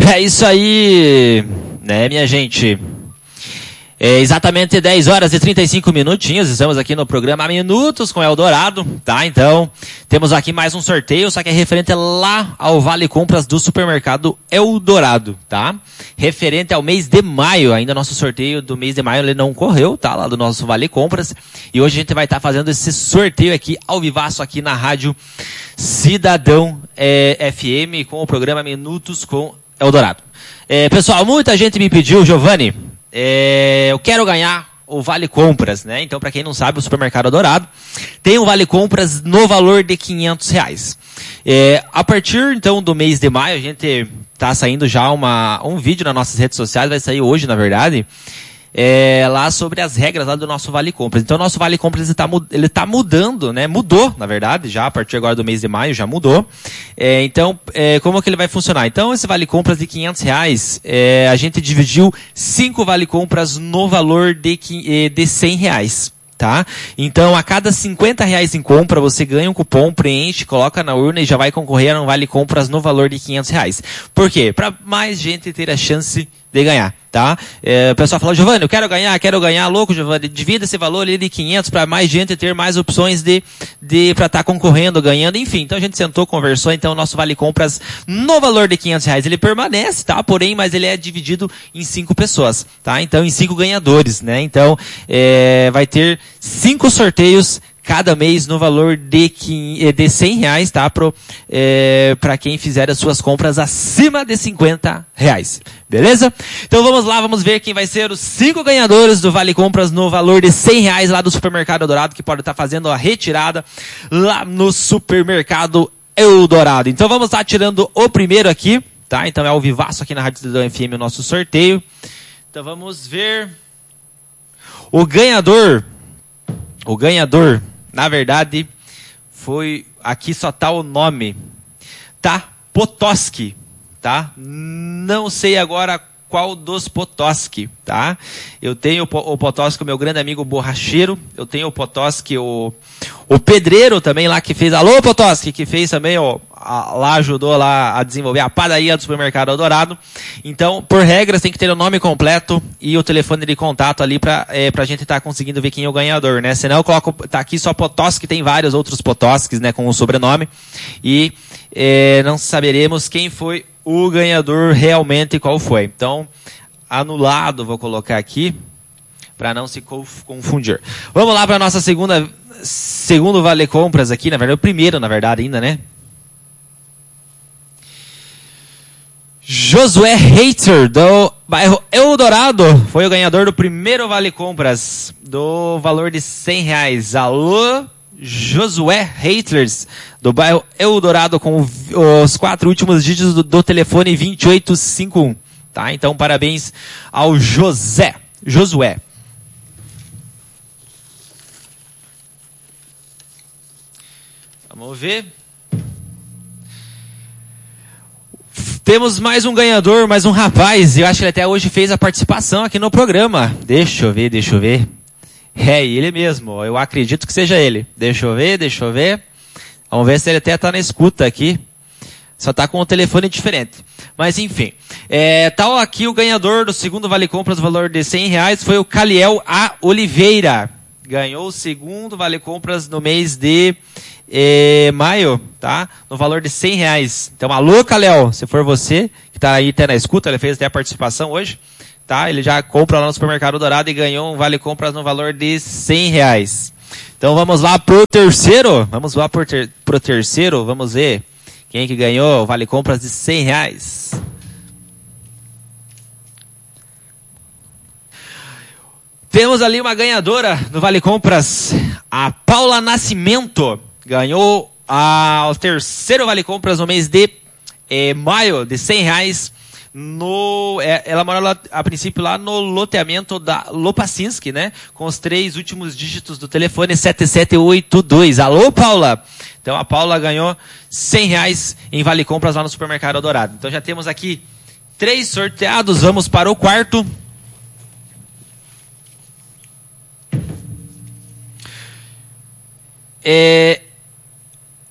É isso aí, né, minha gente? É exatamente 10 horas e 35 minutinhos, estamos aqui no programa Minutos com Eldorado, tá? Então, temos aqui mais um sorteio, só que é referente lá ao Vale Compras do supermercado Eldorado, tá? Referente ao mês de maio, ainda nosso sorteio do mês de maio ele não correu, tá? Lá do nosso Vale Compras, e hoje a gente vai estar fazendo esse sorteio aqui, ao vivaço aqui na Rádio Cidadão FM, com o programa Minutos com Eldorado. Pessoal, muita gente me pediu, Giovanni, eu quero ganhar o Vale Compras, né? Então, para quem não sabe, o Supermercado Eldorado tem um Vale Compras no valor de R$500. A partir, então, do mês de maio, a gente tá saindo já um vídeo nas nossas redes sociais, vai sair hoje, na verdade, lá sobre as regras lá do nosso Vale Compras. Então, o nosso Vale Compras ele tá mudando, né? Mudou, na verdade, já a partir agora do mês de maio, já mudou. Então, como que ele vai funcionar? Então, esse Vale Compras de R$500, a gente dividiu 5 Vale Compras no valor de R$100. Tá? Então, a cada R$50 em compra, você ganha um cupom, preenche, coloca na urna e já vai concorrer a um Vale Compras no valor de R$500. Por quê? Para mais gente ter a chance de ganhar, tá? O pessoal fala, Giovanni, eu quero ganhar, louco, Giovanni, divida esse valor ali de 500 para mais gente ter mais opções para estar concorrendo, ganhando, enfim. Então a gente sentou, conversou, então o nosso Vale Compras no valor de R$500, ele permanece, tá? Porém, mas ele é dividido em 5 pessoas, tá? Então, em 5 ganhadores, né? Então, vai ter 5 sorteios cada mês no valor de R$100, tá? Para quem fizer as suas compras acima de R$50. Beleza? Então vamos lá, vamos ver quem vai ser os 5 ganhadores do Vale Compras no valor de R$100 lá do Supermercado Eldorado, que pode estar fazendo a retirada lá no Supermercado Eldorado. Então vamos estar tirando o primeiro aqui, tá? Então é ao vivaço aqui na Rádio Cidadão FM o nosso sorteio. Então vamos ver. O ganhador, na verdade, aqui só tá o nome, tá? Potoski, tá? Não sei agora qual dos Potoski, tá? Eu tenho o Potoski, o meu grande amigo borracheiro, eu tenho o Potoski, o pedreiro também lá que fez, alô Potoski, que fez também, lá ajudou lá a desenvolver a padaria do Supermercado Eldorado. Então, por regras, tem que ter o nome completo e o telefone de contato ali pra gente estar conseguindo ver quem é o ganhador, né? Senão eu coloco, tá aqui só Potoski, tem vários outros Potoskis, né, com o sobrenome, e não saberemos quem foi o ganhador realmente, qual foi. Então, anulado, vou colocar aqui, para não se confundir. Vamos lá para nossa segundo Vale Compras aqui, na verdade, o primeiro, na verdade, ainda, né? Josué Reiter, do bairro Eldorado, foi o ganhador do primeiro Vale Compras, do valor de R$100. Alô, Josué Reiters, do bairro Eldorado, com os 4 últimos dígitos do telefone 2851. Tá? Então, parabéns ao Josué. Vamos ver. Temos mais um ganhador, mais um rapaz. Eu acho que ele até hoje fez a participação aqui no programa. Deixa eu ver. É ele mesmo. Eu acredito que seja ele. Deixa eu ver. Vamos ver se ele até está na escuta aqui. Só está com um telefone diferente. Mas enfim. Tal aqui o ganhador do segundo Vale Compras, valor de R$100, foi o Caliel A. Oliveira. Ganhou o segundo Vale Compras no mês de maio, tá? No valor de R$100. Então, alô, Caliel, se for você, que está aí até na escuta, ele fez até a participação hoje, tá? Ele já compra lá no Supermercado Eldorado e ganhou um Vale Compras no valor de R$100. Então, vamos lá pro terceiro. Pro terceiro, vamos ver quem que ganhou o Vale Compras de R$100. Temos ali uma ganhadora do Vale Compras, a Paula Nascimento. Ganhou o terceiro Vale Compras no mês de maio, de R$100. Ela mora lá, a princípio lá no loteamento da Lopacinski, né? Com os 3 últimos dígitos do telefone 7782. Alô, Paula? Então a Paula ganhou R$100 em Vale Compras lá no Supermercado Eldorado. Então já temos aqui 3 sorteados. Vamos para o quarto.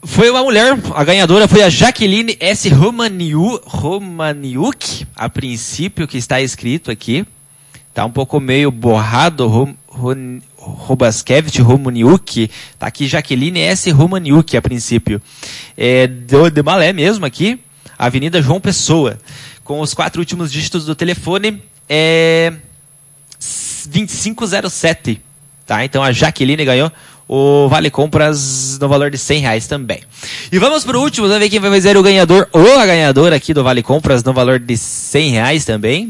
Foi uma mulher, a ganhadora foi a Jaqueline S. Romaniuk, a princípio, que está escrito aqui. Tá um pouco meio borrado, Robaskevich Romaniuk. Tá aqui Jaqueline S. Romaniuk, a princípio. De Malé mesmo aqui, Avenida João Pessoa. Com os 4 últimos dígitos do telefone, 2507. Tá? Então a Jaqueline ganhou o Vale Compras no valor de R$100 também. E vamos para o último, vamos ver quem vai fazer o ganhador ou a ganhadora aqui do Vale Compras no valor de R$100 também.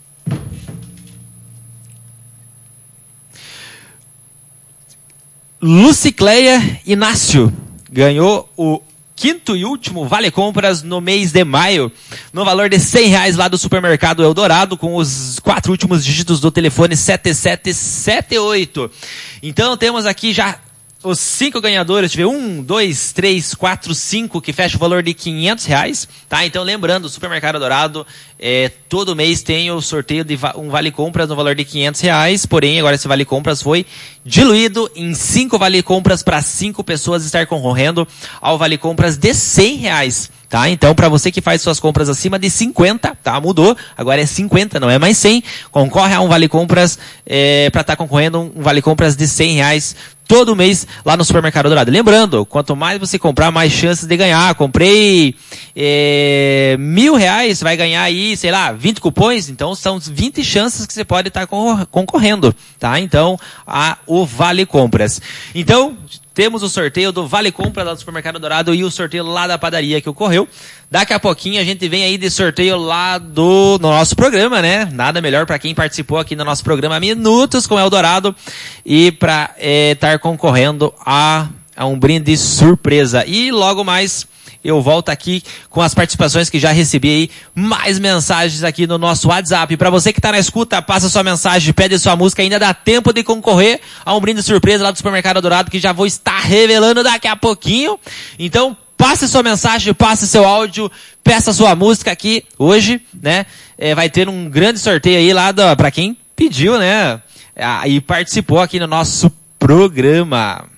Lucicleia Inácio ganhou o 5º e último Vale Compras no mês de maio, no valor de R$100 lá do Supermercado Eldorado, com os 4 últimos dígitos do telefone 7778. Então temos aqui já os 5 ganhadores, deixa eu ver, 1, 2, 3, 4, 5, que fecha o valor de R$500, tá? Então lembrando, o Supermercado Eldorado, todo mês tem o sorteio de um Vale Compras no valor de R$500, porém agora esse Vale Compras foi diluído em 5 Vale Compras para 5 pessoas estar concorrendo ao Vale Compras de R$100. Tá? Então, para você que faz suas compras acima de 50, tá? Mudou, agora é 50, não é mais 100. Concorre a um Vale Compras, para estar concorrendo um Vale Compras de R$100 todo mês lá no Supermercado Eldorado. Lembrando, quanto mais você comprar, mais chances de ganhar. Comprei R$1.000, vai ganhar aí, sei lá, 20 cupons, então são 20 chances que você pode estar concorrendo, tá? Então, o Vale Compras. Então, temos o sorteio do Vale Compras lá do Supermercado Eldorado e o sorteio lá da padaria que ocorreu. Daqui a pouquinho a gente vem aí de sorteio lá no nosso programa, né? Nada melhor para quem participou aqui no nosso programa Minutos com Eldorado e para estar concorrendo a um brinde surpresa. E logo mais eu volto aqui com as participações que já recebi aí, mais mensagens aqui no nosso WhatsApp. Para você que está na escuta, passa sua mensagem, pede sua música, ainda dá tempo de concorrer a um brinde surpresa lá do Supermercado Eldorado, que já vou estar revelando daqui a pouquinho. Então, passe sua mensagem, passe seu áudio, peça sua música aqui hoje, né? Vai ter um grande sorteio aí lá para quem pediu, né? E participou aqui no nosso programa.